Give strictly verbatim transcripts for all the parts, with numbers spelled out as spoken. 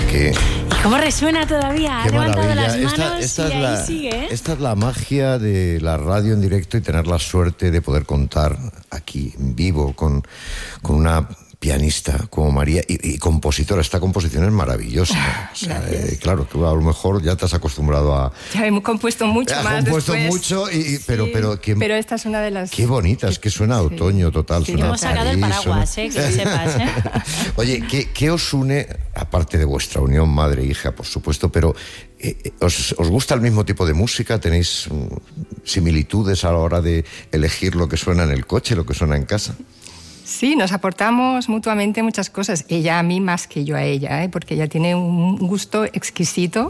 qué... ¿Y cómo resuena todavía? Ha levantado las manos esta, esta y ahí la, sigue, ¿eh? Esta es la magia de la radio en directo y tener la suerte de poder contar aquí en vivo con, con una pianista como María y, y compositora. Esta composición es maravillosa. O sea, eh, claro, tú a lo mejor ya te has acostumbrado a... Ya hemos compuesto mucho has más compuesto después. mucho, y, y, pero, sí, pero, qué, pero esta es una de las... Qué bonita, es que suena a sí. otoño total. Sí, suena hemos a sacado el París, paraguas, suena... eh, que lo sepas, ¿eh? Oye, ¿qué, ¿qué os une, aparte de vuestra unión madre-hija, por supuesto, pero eh, ¿os, ¿os gusta el mismo tipo de música? ¿Tenéis um, similitudes a la hora de elegir lo que suena en el coche, lo que suena en casa? Sí, nos aportamos mutuamente muchas cosas. Ella a mí más que yo a ella, ¿eh? Porque ella tiene un gusto exquisito.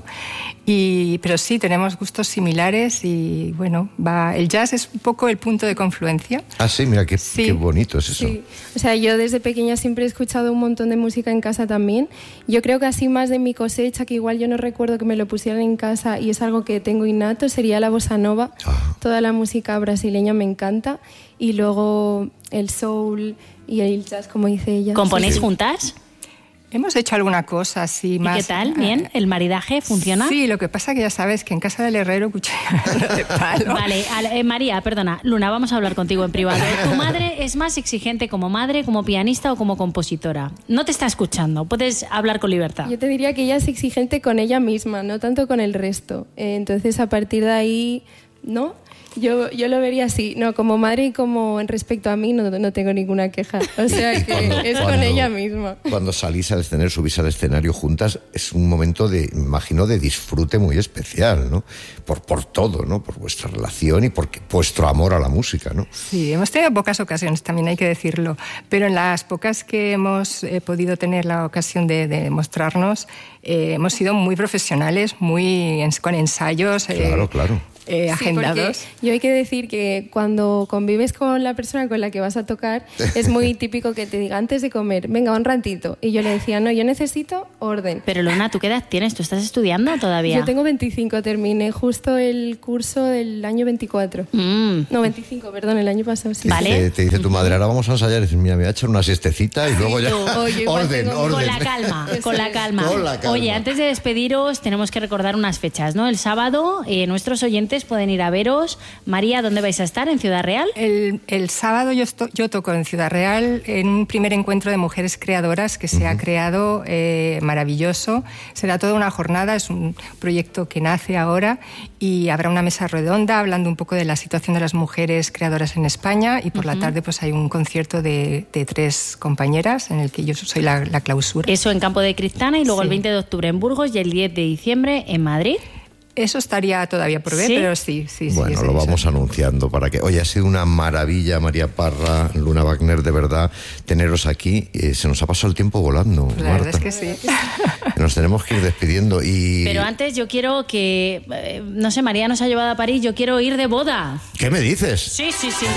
Y, pero sí, tenemos gustos similares y bueno, va, el jazz es un poco el punto de confluencia. Ah, sí, mira, qué, sí, qué bonito es eso. Sí. O sea, yo desde pequeña siempre he escuchado un montón de música en casa también. Yo creo que así más de mi cosecha, que igual yo no recuerdo que me lo pusieran en casa y es algo que tengo innato, sería la bossa nova. Ah. Toda la música brasileña me encanta. Y luego el soul y el jazz, como dice ella. ¿Componéis sí. juntas? Hemos hecho alguna cosa así más... ¿Y qué tal? ¿Bien? ¿El maridaje funciona? Sí, lo que pasa que ya sabes que en casa del herrero cuchillo de palo. Vale, eh, María, perdona, Luna, vamos a hablar contigo en privado. ¿Tu madre es más exigente como madre, como pianista o como compositora? No te está escuchando, puedes hablar con libertad. Yo te diría que ella es exigente con ella misma, no tanto con el resto. Eh, entonces, a partir de ahí, ¿no? Yo, yo lo vería así, no, como madre y como en respecto a mí no, no tengo ninguna queja, o sea que cuando, es cuando, con ella misma. Cuando salís al escenario, subís al escenario juntas, es un momento de, imagino, de disfrute muy especial, ¿no? Por, por todo, ¿no? Por vuestra relación y por vuestro amor a la música, ¿no? Sí, hemos tenido pocas ocasiones, también hay que decirlo, pero en las pocas que hemos eh, podido tener la ocasión de, de mostrarnos, eh, hemos sido muy profesionales, muy con ensayos. Claro, eh, claro. Eh, agendados. Sí, yo hay que decir que cuando convives con la persona con la que vas a tocar es muy típico que te diga antes de comer, venga, un ratito. Y yo le decía, no, yo necesito orden. Pero Luna, ¿tú qué edad tienes? ¿Tú estás estudiando todavía? Yo tengo veinticinco, terminé justo el curso del año veinticuatro. Mm. No, veinticinco, perdón, el año pasado. Sí. ¿Vale? Te, te dice tu madre, ahora vamos a ensayar. Y dices, mira, me voy a echar una siestecita y luego ya... Oye, orden, orden. Con la calma, con la calma. Con la calma. Oye, antes de despediros tenemos que recordar unas fechas, ¿no? El sábado eh, nuestros oyentes pueden ir a veros. María, ¿dónde vais a estar? ¿En Ciudad Real? El, el sábado yo, esto, yo toco en Ciudad Real en un primer encuentro de mujeres creadoras que se uh-huh. ha creado, eh, maravilloso. Será toda una jornada, es un proyecto que nace ahora y habrá una mesa redonda hablando un poco de la situación de las mujeres creadoras en España y por uh-huh. la tarde pues hay un concierto de, de tres compañeras en el que yo soy la, la clausura. Eso en Campo de Cristana y luego sí. el veinte de octubre en Burgos y el diez de diciembre en Madrid. Eso estaría todavía por ver, ¿sí? Pero sí, sí, sí. Bueno, sí, lo eso. vamos anunciando para que... Oye, ha sido una maravilla, María Parra, Luna Wagner, de verdad, teneros aquí. Eh, se nos ha pasado el tiempo volando, La Marta. verdad es que sí. Nos tenemos que ir despidiendo y... Pero antes yo quiero que... Eh, no sé, María nos ha llevado a París, yo quiero ir de boda. ¿Qué me dices? Sí, sí, sí.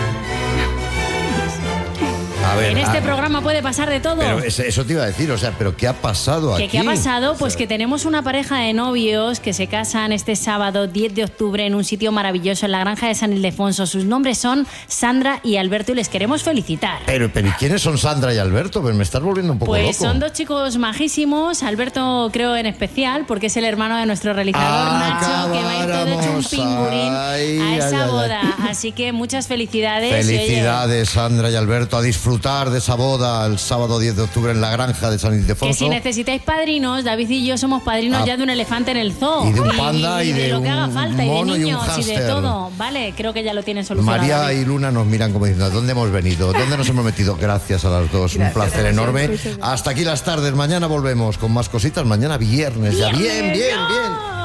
A ver, en este a... programa puede pasar de todo. Pero eso te iba a decir, o sea, ¿pero qué ha pasado aquí? ¿Qué ha pasado? Pues o sea... que tenemos una pareja de novios que se casan este sábado diez de octubre en un sitio maravilloso en la granja de San Ildefonso. Sus nombres son Sandra y Alberto y les queremos felicitar. Pero, pero ¿y quiénes son Sandra y Alberto? Pues me estás volviendo un poco pues loco. Pues son dos chicos majísimos. Alberto creo en especial porque es el hermano de nuestro realizador ah, Nacho, que va a ir todo hecho un pingurín ay, a esa ay, boda. Ay. Así que muchas felicidades. Felicidades, oye, Sandra y Alberto, a disfrutar de esa boda el sábado diez de octubre en la granja de San Ildefonso. Que si necesitáis padrinos, David y yo somos padrinos ah, ya de un elefante en el zoo. Y de un panda y, y, y de, de lo que un haga falta, y de niños y, y de todo. Vale, creo que ya lo tienen solucionado. María David. y Luna nos miran como diciendo, ¿dónde hemos venido? ¿Dónde nos hemos metido? Gracias a las dos, Gracias, un placer gracias, enorme. gracias. Hasta aquí las tardes, mañana volvemos con más cositas, mañana viernes, ya ¡Viernes! bien, bien, ¡No! bien.